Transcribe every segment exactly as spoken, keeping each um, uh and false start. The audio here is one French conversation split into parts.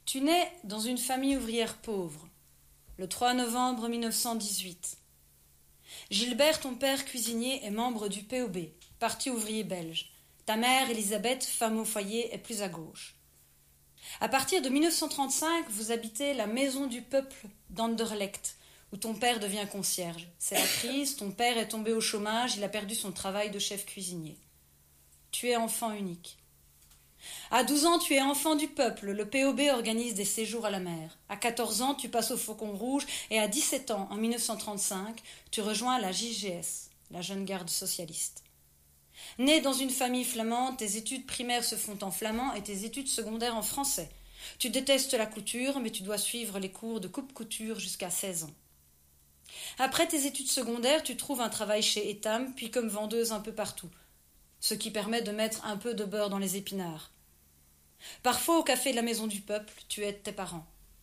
Tu nais dans une famille ouvrière pauvre, le trois novembre mille neuf cent dix-huit. Gilbert, ton père cuisinier, est membre du P O B, Parti ouvrier belge. Ta mère, Elisabeth, femme au foyer, est plus à gauche. À partir de mille neuf cent trente-cinq, vous habitez la maison du peuple d'Anderlecht, où ton père devient concierge. C'est la crise, ton père est tombé au chômage, il a perdu son travail de chef cuisinier. Tu es enfant unique. À douze ans, tu es enfant du peuple. Le P O B organise des séjours à la mer. À quatorze ans, tu passes au Faucon Rouge et à dix-sept ans, en mille neuf cent trente-cinq, tu rejoins la J G S, la Jeune Garde socialiste. Né dans une famille flamande, tes études primaires se font en flamand et tes études secondaires en français. Tu détestes la couture, mais tu dois suivre les cours de coupe-couture jusqu'à seize ans. Après tes études secondaires, tu trouves un travail chez Etam, puis comme vendeuse un peu partout, ce qui permet de mettre un peu de beurre dans les épinards. Parfois, au café de la Maison du Peuple, tu aides tes parents.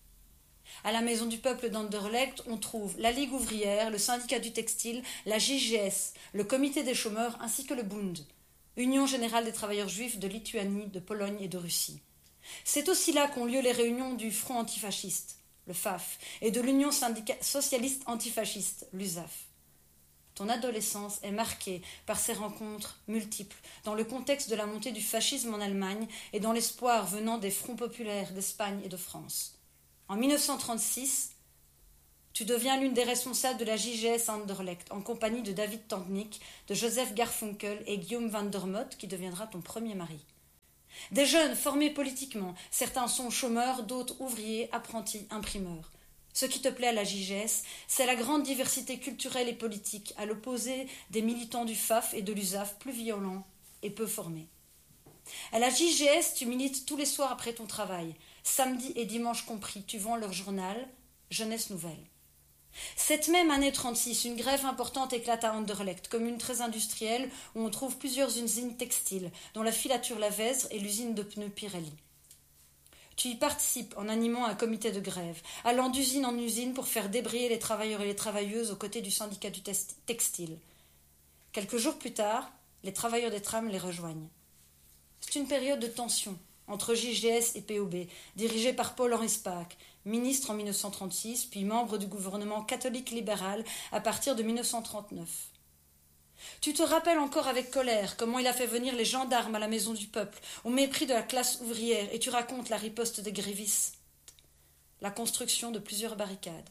À la Maison du Peuple d'Anderlecht, on trouve la Ligue ouvrière, le syndicat du textile, la J G S, le comité des chômeurs ainsi que le Bund, Union générale des travailleurs juifs de Lituanie, de Pologne et de Russie. C'est aussi là qu'ont lieu les réunions du Front antifasciste, le F A F, et de l'Union syndica- socialiste antifasciste, l'U S A F. Ton adolescence est marquée par ces rencontres multiples dans le contexte de la montée du fascisme en Allemagne et dans l'espoir venant des fronts populaires d'Espagne et de France. En mille neuf cent trente-six, tu deviens l'une des responsables de la J G S Anderlecht en compagnie de David Tandnik, de Joseph Garfunkel et Guillaume van der Motte qui deviendra ton premier mari. Des jeunes formés politiquement, certains sont chômeurs, d'autres ouvriers, apprentis, imprimeurs. Ce qui te plaît à la J G S, c'est la grande diversité culturelle et politique, à l'opposé des militants du F A F et de l'U S A F plus violents et peu formés. À la J G S, tu milites tous les soirs après ton travail. Samedi et dimanche compris, tu vends leur journal, Jeunesse Nouvelle. Cette même année trente-six, une grève importante éclate à Anderlecht, commune très industrielle où on trouve plusieurs usines textiles, dont la filature Lavèzre et l'usine de pneus Pirelli. Tu y participes en animant un comité de grève, allant d'usine en usine pour faire débrayer les travailleurs et les travailleuses aux côtés du syndicat du textile. Quelques jours plus tard, les travailleurs des trams les rejoignent. C'est une période de tension entre J G S et P O B, dirigée par Paul-Henri Spaak, ministre en mille neuf cent trente-six, puis membre du gouvernement catholique libéral à partir de mille neuf cent trente-neuf. Tu te rappelles encore avec colère comment il a fait venir les gendarmes à la Maison du Peuple, au mépris de la classe ouvrière, et tu racontes la riposte des grévistes, la construction de plusieurs barricades.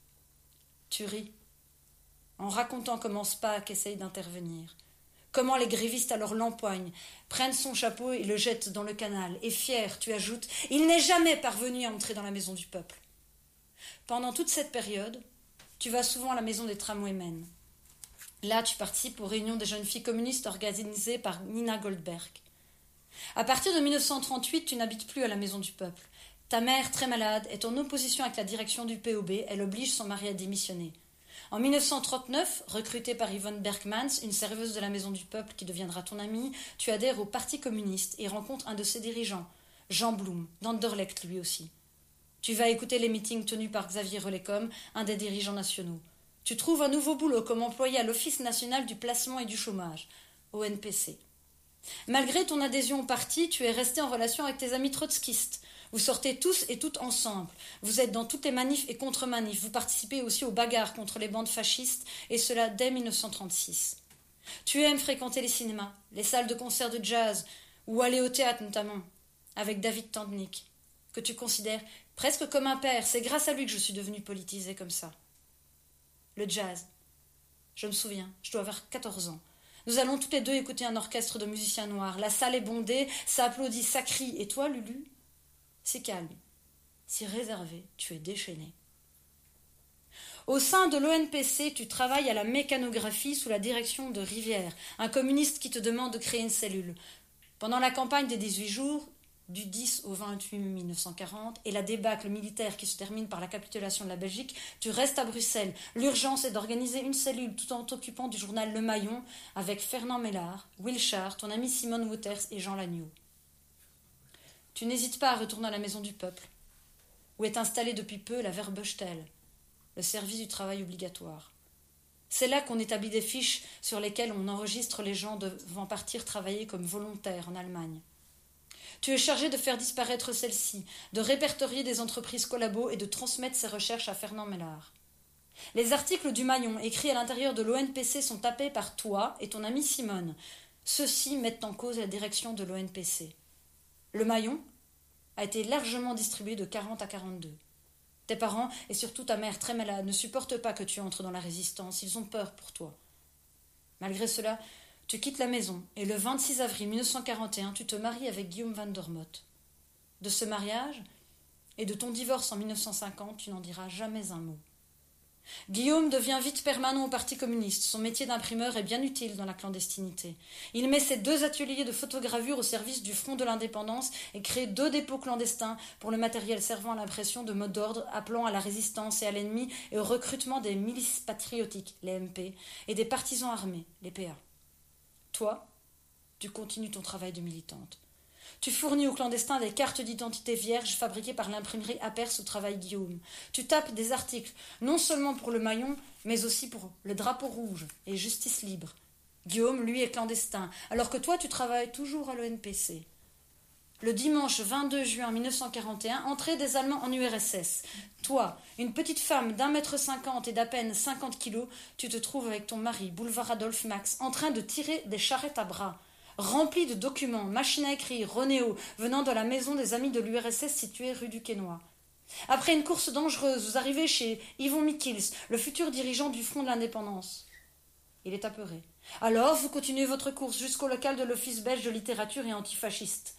Tu ris, en racontant comment Spaak essaye d'intervenir, comment les grévistes alors l'empoignent, prennent son chapeau et le jettent dans le canal, et fier, tu ajoutes, il n'est jamais parvenu à entrer dans la Maison du Peuple. Pendant toute cette période, tu vas souvent à la Maison des Tramwaymen. Là, tu participes aux réunions des jeunes filles communistes organisées par Nina Goldberg. À partir de mille neuf cent trente-huit, tu n'habites plus à la Maison du Peuple. Ta mère, très malade, est en opposition avec la direction du P O B. Elle oblige son mari à démissionner. En mille neuf cent trente-neuf, recrutée par Yvonne Berkmans, une serveuse de la Maison du Peuple qui deviendra ton amie, tu adhères au Parti communiste et rencontres un de ses dirigeants, Jean Blum, d'Anderlecht lui aussi. Tu vas écouter les meetings tenus par Xavier Relecom, un des dirigeants nationaux. Tu trouves un nouveau boulot comme employé à l'Office national du placement et du chômage, O N P C. Malgré ton adhésion au parti, tu es resté en relation avec tes amis trotskistes. Vous sortez tous et toutes ensemble. Vous êtes dans toutes les manifs et contre-manifs. Vous participez aussi aux bagarres contre les bandes fascistes, et cela dès mille neuf cent trente-six. Tu aimes fréquenter les cinémas, les salles de concert de jazz, ou aller au théâtre notamment, avec David Tandnik, que tu considères presque comme un père. C'est grâce à lui que je suis devenue politisée comme ça. Le jazz. Je me souviens, je dois avoir quatorze ans. Nous allons toutes les deux écouter un orchestre de musiciens noirs. La salle est bondée, ça applaudit, ça crie. Et toi, Lulu? C'est calme, si réservé, tu es déchaîné. Au sein de l'O N P C, tu travailles à la mécanographie sous la direction de Rivière, un communiste qui te demande de créer une cellule. Pendant la campagne des dix-huit jours, du dix au vingt-huit mai mille neuf cent quarante, et la débâcle militaire qui se termine par la capitulation de la Belgique, tu restes à Bruxelles. L'urgence est d'organiser une cellule tout en t'occupant du journal Le Maillon avec Fernand Mellard, Will Char, ton ami Simone Wouters et Jean Lagneau. Tu n'hésites pas à retourner à la Maison du Peuple, où est installée depuis peu la Verbestel, le service du travail obligatoire. C'est là qu'on établit des fiches sur lesquelles on enregistre les gens devant partir travailler comme volontaires en Allemagne. Tu es chargé de faire disparaître celle-ci, de répertorier des entreprises collabos et de transmettre ces recherches à Fernand Mellard. Les articles du Maillon écrits à l'intérieur de l'O N P C sont tapés par toi et ton ami Simone. Ceux-ci mettent en cause la direction de l'O N P C. Le Maillon a été largement distribué de quarante à quarante-deux. Tes parents, et surtout ta mère très malade, ne supportent pas que tu entres dans la résistance. Ils ont peur pour toi. Malgré cela, tu quittes la maison et le vingt-six avril mille neuf cent quarante et un, tu te maries avec Guillaume van der Motte. De ce mariage et de ton divorce en mille neuf cent cinquante, tu n'en diras jamais un mot. Guillaume devient vite permanent au Parti communiste. Son métier d'imprimeur est bien utile dans la clandestinité. Il met ses deux ateliers de photogravure au service du Front de l'Indépendance et crée deux dépôts clandestins pour le matériel servant à l'impression de mots d'ordre appelant à la résistance et à l'ennemi et au recrutement des milices patriotiques, les M P, et des partisans armés, les P A. Toi, tu continues ton travail de militante. Tu fournis aux clandestins des cartes d'identité vierges fabriquées par l'imprimerie Apers au travail Guillaume. Tu tapes des articles, non seulement pour le Maillon, mais aussi pour le Drapeau rouge et Justice libre. Guillaume, lui, est clandestin, alors que toi, tu travailles toujours à l'O N P C. Le dimanche vingt-deux juin mille neuf cent quarante et un, entrée des Allemands en U R S S. Toi, une petite femme d'un mètre cinquante et d'à peine cinquante kilos, tu te trouves avec ton mari, boulevard Adolphe Max, en train de tirer des charrettes à bras. Rempli de documents, machines à écrire, Ronéo, venant de la maison des amis de l'U R S S située rue du Quesnoy. Après une course dangereuse, vous arrivez chez Yvon Michels, le futur dirigeant du Front de l'Indépendance. Il est apeuré. Alors, vous continuez votre course jusqu'au local de l'Office belge de littérature et antifasciste.